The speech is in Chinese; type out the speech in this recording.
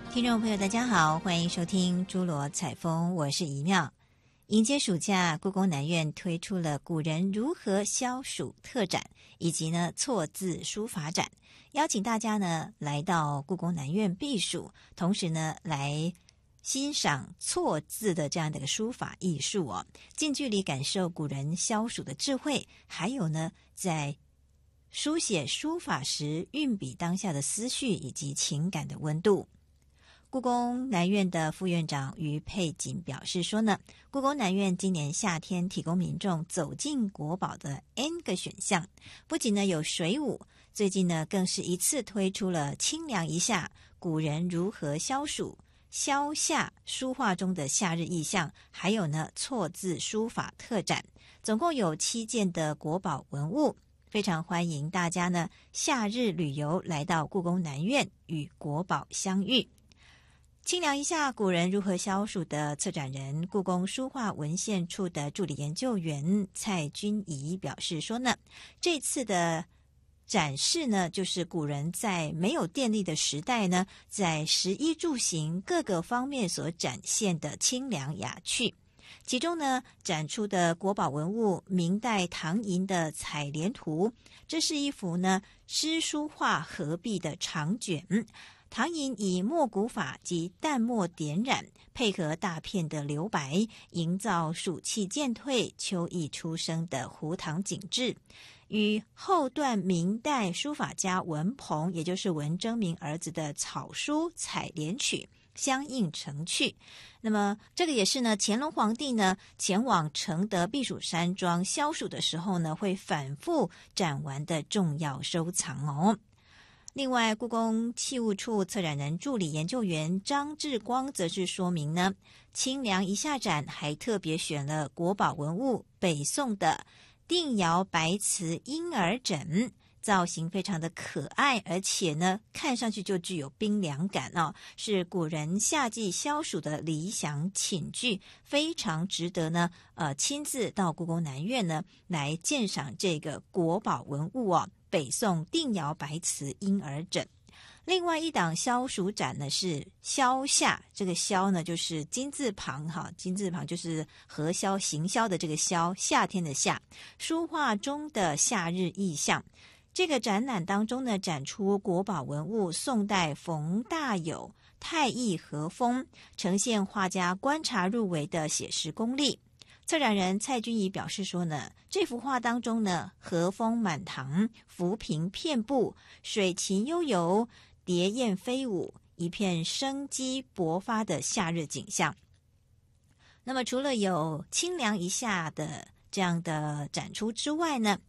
听众朋友大家好，欢迎收听诸罗采风，我是怡妙。迎接暑假，故宫南院推出了古人如何消暑特展，以及呢错字书法展，邀请大家呢来到故宫南院避暑，同时呢来欣赏错字的这样的一个书法艺术哦，近距离感受古人消暑的智慧，还有呢在书写书法时运笔当下的思绪以及情感的温度。故宫南院的副院长于佩锦表示说呢，故宫南院今年夏天提供民众走进国宝的 N 个选项，不仅呢有水舞，最近呢更是一次推出了清凉一下古人如何消暑、消夏书画中的夏日意象，还有呢错字书法特展，总共有7件的国宝文物，非常欢迎大家呢夏日旅游来到故宫南院与国宝相遇。清凉一下古人如何消暑的策展人，故宫书画文献处的助理研究员蔡君怡表示说呢，这次的展示呢，就是古人在没有电力的时代呢，在食衣住行各个方面所展现的清凉雅趣。其中呢，展出的国宝文物明代唐寅的采莲图，这是一幅呢诗书画合璧的长卷。唐寅以墨骨法及淡墨点染，配合大片的留白，营造暑气渐退、秋意初生的湖塘景致，与后段明代书法家文鹏，也就是文征明儿子的草书《采莲曲》相映成趣。那么这个也是呢，乾隆皇帝呢前往承德避暑山庄消暑的时候呢，会反复展玩的重要收藏哦。另外，故宫器物处策展人助理研究员张志光则是说明呢，清凉一下展还特别选了国宝文物北宋的定窑白瓷婴儿枕，造型非常的可爱，而且呢看上去就具有冰凉感哦，是古人夏季消暑的理想寝具，非常值得呢亲自到故宫南院呢来鉴赏这个国宝文物哦，北宋定窑白瓷婴儿枕。另外一档消暑展呢是消夏，这个消呢就是金字旁哈，金字旁就是核销行销的这个销，夏天的夏，书画中的夏日意象。这个展览当中呢，展出国宝文物宋代冯大友太艺和风，呈现画家观察入微的写实功力。策展人蔡君怡表示说呢，这幅画当中呢，和风满堂，浮萍遍布，水禽悠游，蝶燕飞舞，一片生机勃发的夏日景象。那么除了有清凉一下的这样的展出之外呢，